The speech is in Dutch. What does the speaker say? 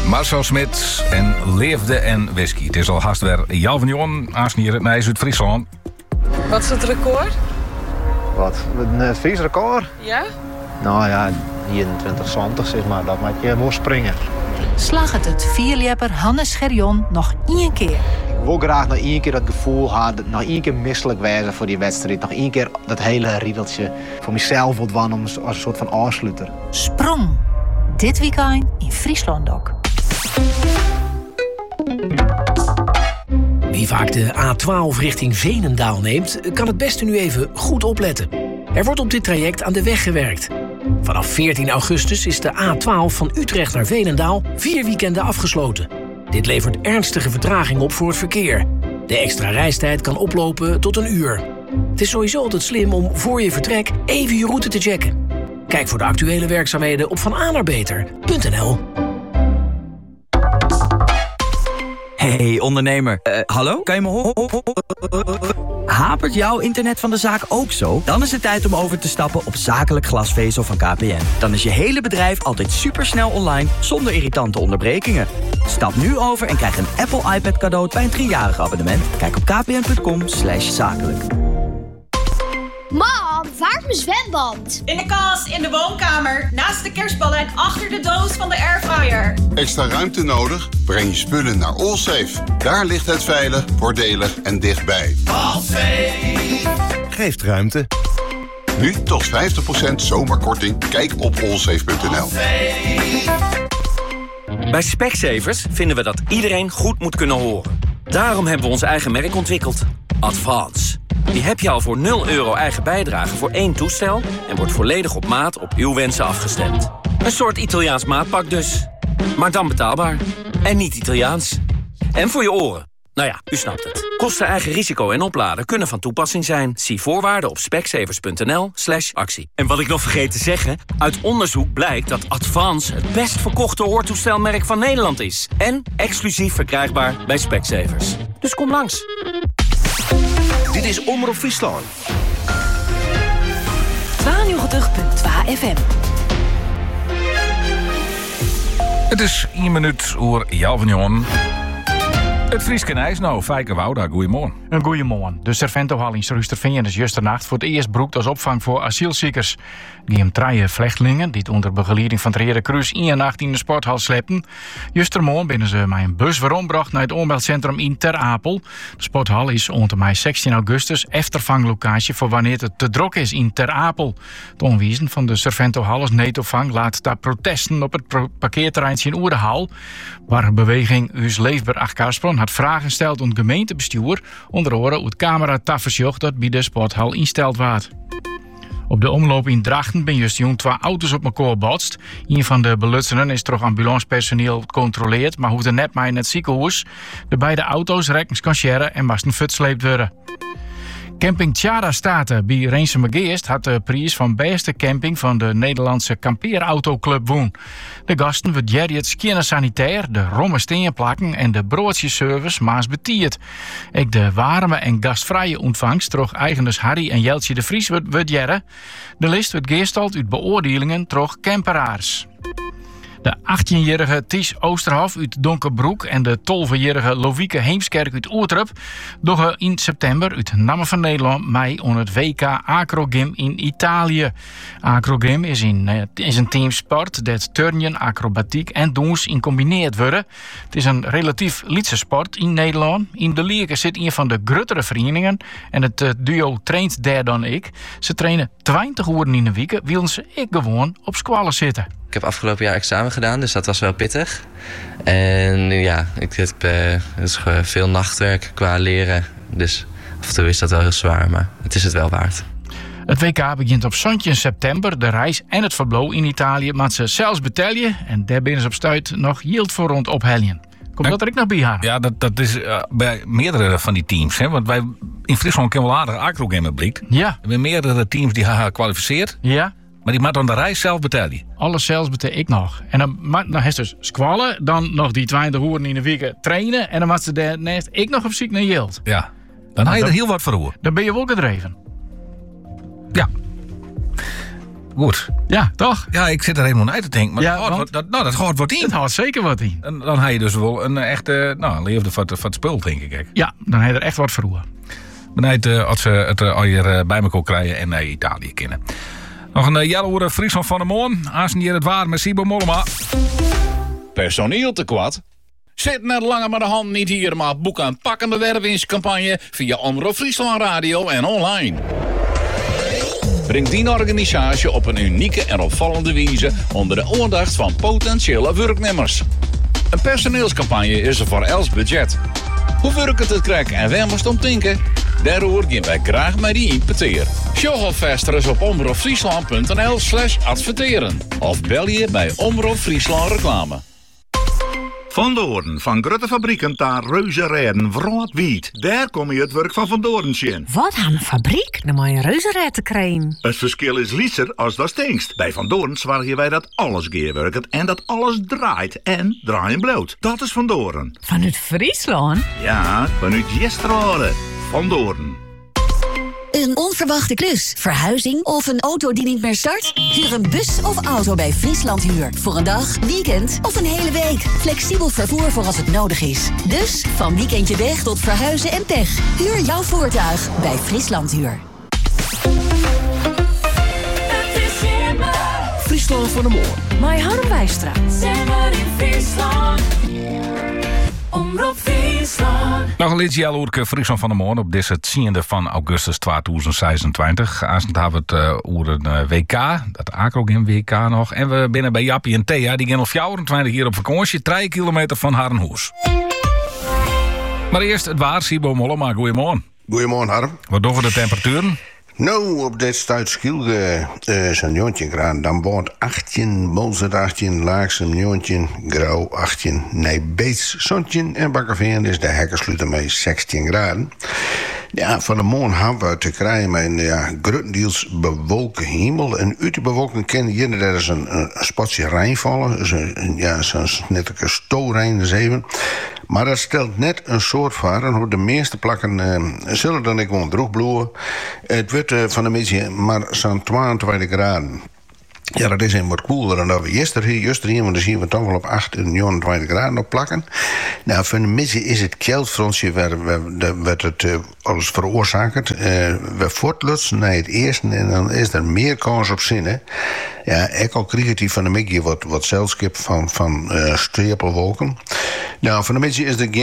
Marcel Smit en Leefde en Whisky. Het is al haast weer Jan van Jon, aansnieren naar Zuid-Friesland. Wat is het record? Wat? Een Fries record? Ja? Nou ja, 21 zeg maar. Dat maakt je moest springen. Slag het vierlepper Hannes Gerjon nog één keer. Ik wil graag nog één keer dat gevoel hebben, nog één keer misselijk wezen voor die wedstrijd. Nog één keer dat hele riedeltje voor mezelf wat wan als een soort van afsluiter. Sprong. Dit weekend in Friesland ook. Wie vaak de A12 richting Veenendaal neemt, kan het beste nu even goed opletten. Er wordt op dit traject aan de weg gewerkt. Vanaf 14 augustus is de A12 van Utrecht naar Veenendaal 4 weekenden afgesloten. Dit levert ernstige vertraging op voor het verkeer. De extra reistijd kan oplopen tot 1 uur. Het is sowieso altijd slim om voor je vertrek even je route te checken. Kijk voor de actuele werkzaamheden op vananaarbeter.nl. Hey ondernemer, hallo? Kan je me horen? Hapert jouw internet van de zaak ook zo? Dan is het tijd om over te stappen op zakelijk glasvezel van KPN. Dan is je hele bedrijf altijd supersnel online zonder irritante onderbrekingen. Stap nu over en krijg een Apple iPad cadeau bij een 3-jarig abonnement. Kijk op kpn.com/zakelijk. Mam, waar is mijn zwembad? In de kast, in de woonkamer, naast de kerstballen en achter de doos van de airfryer. Extra ruimte nodig? Breng je spullen naar Allsafe. Daar ligt het veilig, voordelig en dichtbij. Allsafe geeft ruimte. Nu tot 50% zomerkorting. Kijk op allsafe.nl. Bij Specsavers vinden we dat iedereen goed moet kunnen horen. Daarom hebben we ons eigen merk ontwikkeld. Advance. Die heb je al voor €0 eigen bijdrage voor 1 toestel en wordt volledig op maat op uw wensen afgestemd. Een soort Italiaans maatpak dus. Maar dan betaalbaar. En niet Italiaans. En voor je oren. Nou ja, u snapt het. Kosten, eigen risico en opladen kunnen van toepassing zijn. Zie voorwaarden op specsavers.nl/actie. En wat ik nog vergeet te zeggen, uit onderzoek blijkt dat Advance het best verkochte hoortoestelmerk van Nederland is. En exclusief verkrijgbaar bij Specsavers. Dus kom langs. Dit is Omroep Friesland. 92.2 FM. Het is 1 minuut oer Jan van Jon. Het Frieske ijs nou, Fijke Wouda, goeiemorgen. Een goeiemorgen. De Serventohal in Roosterveen is gisternacht voor het eerst broekt als opvang voor asielziekers. Die hem 3 vluchtelingen, die het onder begeleiding van het Rode Kruis 1 nacht in de sporthal slepen. Gistermorgen binnen ze met een bus verombracht naar het oormeldcentrum in Ter Apel. De sporthal is onder mei 16 augustus eftervanglocatie voor wanneer het te druk is in Ter Apel. Het onwezen van de Serventohal als neetopvang laat daar protesten op het parkeerterreintje in Oerdehal, waar beweging Us Leefbaar Achterspron had vragen gesteld aan het gemeentebestuur, onder andere hoe het cameratafelsjocht dat bij de sporthal insteld werd. Op de omloop in Drachten ben juist 2 auto's op elkaar gebotst. Een van de belutsenden is door ambulancepersoneel gecontroleerd, maar hoefde net maar in het ziekenhuis. De beide auto's rekens kansjeren en moesten vertsleept worden. Camping Tjara Staten bij Reensemegeest had de prijs van beste camping van de Nederlandse kampeerautoclub won. De gasten werd het skiën sanitair, de romme steenplakken en de broodjesservice maas betiert. Ik de warme en gastvrije ontvangst troch eigenaars Harry en Jeltje de Vries werd jaren. De list werd geesteld uit beoordelingen troch camperaars. De 18-jarige Ties Oosterhof uit Donkerbroek en de 12-jarige Lovieke Heemskerk uit Oertrup doggen in september uit Namen van Nederland mee aan het WK Acrogym in Italië. Acrogym is een teamsport dat turnen, acrobatiek en dans in combineerd worden. Het is een relatief lietse sport in Nederland. In de Lierke zit een van de gruttere verenigingen en het duo traint daar dan ik. Ze trainen 20 uur in de week, willen ze ik gewoon op squallen zitten. Ik heb afgelopen jaar examen gedaan, dus dat was wel pittig. En ja, het is veel nachtwerk qua leren. Dus af en toe is dat wel heel zwaar, maar het is het wel waard. Het WK begint op zondje in september. De reis en het verblijf in Italië maar ze zelfs betalen. En daar binnen ze op stuit nog yield voor rond opheljen. Komt dat er ik nog bij haar? Ja, dat is bij meerdere van die teams. Hè? Want wij in Friesland kunnen wel aardig acrogymmen blikt. Ja. Er zijn meerdere teams die gaan gekwalificeerd. Ja. Maar die moet dan de reis zelf betalen. Alles zelfs betaal ik nog. En dan heeft dus squallen, dan nog die 20 uur in de week trainen. En dan moet ze daarnaast ik nog op zoek naar yield. Ja, dan haal je er heel wat voor hoor. Dan ben je wel gedreven. Ja. Goed. Ja, toch? Ja, ik zit er helemaal naar te denken. Maar dat gaat wat in. Het houdt zeker wat in. En dan heb je dus wel een echte leefde van het spul, denk ik. Ja, dan heb je er echt wat voor. Benijd als ze het alweer bij elkaar krijgen en naar Italië kennen. Nog een jaloere Friesland van de Moon. Aanzien hier het waar met Sibo Mollema. Personeel tekort? Zit net langer met de hand niet hier, maar boek een pakkende wervingscampagne via Omroep Friesland Radio en online. Breng die organisatie op een unieke en opvallende wijze onder de aandacht van potentiële werknemers. Een personeelscampagne is er voor els budget. Hoe werkt het krijg en waar moest om denken? Daarover gaan wij graag met die importeer. Show alvast op omroepfriesland.nl/adverteren. Of bel je bij Omroep Friesland Reclame. Van Doorn, van grote fabrieken naar reuzenrijden, Vroatwiet. Daar kom je het werk van Van Doorn zien. Wat aan een fabriek? Dan moet je een reuzenrijd te krijgen. Het verschil is lieser als dat stinkst. Bij Van Doorn zorgen wij dat alles geerwerkt en dat alles draait en draaien bloot. Dat is Van Doorn. Vanuit Friesland? Ja, vanuit Jesterode. Van Doorn. Een onverwachte klus, verhuizing of een auto die niet meer start? Huur een bus of auto bij Friesland Huur. Voor een dag, weekend of een hele week. Flexibel vervoer voor als het nodig is. Dus van weekendje weg tot verhuizen en pech. Huur jouw voertuig bij Friesland Huur. Friesland van de Moor. My Harmwijstraat. Zemmer in Friesland. Omroep Friesland. Nog een liedje jaloerke Friesland van de Moon op deze 10e van augustus 2026. Aanstaan hebben we het over een WK. Dat Akro in WK nog. En we binnen bij Jappie en Thea. Die gaan al 24 hier op vakantie. 3 kilometer van Harenhoes. Maar eerst het waar. Sibo Mollema, goeiemorgen. Goeiemorgen, Harm. Wat doen we de temperaturen? Nou, op dit stuit Schielge zo'n 19 graden. Dan wordt 18, Bolzert 18, Laaksem 19, Grauw 18, Nijbeets zonnetje en Bakkerveen is de hekkensluiter met 16 graden. Ja, van de morgen hebben we te krijgen met een grotendeels bewolken hemel. En uit de bewolking kennen jullie dat is een spatje rijn vallen. Zo'n nettelijke stoorijn is even. Maar dat stelt net een soort varen. Op de meeste plakken zullen dan ik gewoon droog bloeien. Het wordt van de beetje maar zo'n 22 graden. Ja, dat is een wat koeler dan dat we gisteren, want dan zien we toch wel op 8 en 29 graden op plakken. Nou, van de middag is het keldfrontje werd het alles veroorzaakt. We voortlutsen naar het eerste en dan is er meer kans op zinnen. Ja, ik al kreeg het hier van de middag wat zeilskip van stapelwolken. Nou, van de middag is er